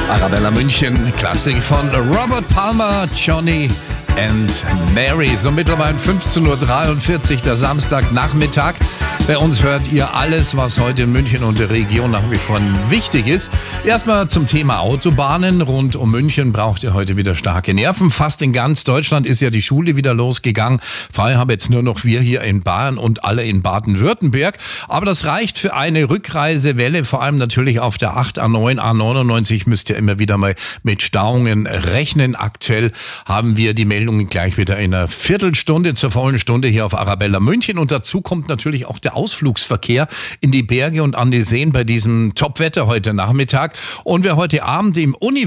Arabella München, Klassik von Robert Palmer, Johnny and Mary. So mittlerweile 15.43 Uhr, der Samstagnachmittag. Bei uns hört ihr alles, was heute in München und der Region nach wie vor wichtig ist. Erstmal zum Thema Autobahnen. Rund um München braucht ihr heute wieder starke Nerven. Fast in ganz Deutschland ist ja die Schule wieder losgegangen. Frei haben jetzt nur noch wir hier in Bayern und alle in Baden-Württemberg. Aber das reicht für eine Rückreisewelle, vor allem natürlich auf der 8, A9, A99 müsst ihr immer wieder mal mit Stauungen rechnen. Aktuell haben wir die Meldungen gleich wieder in einer Viertelstunde zur vollen Stunde hier auf Arabella München. Und dazu kommt natürlich auch der Ausflugsverkehr in die Berge und an die Seen bei diesem Top-Wetter heute Nachmittag. Und wer heute Abend im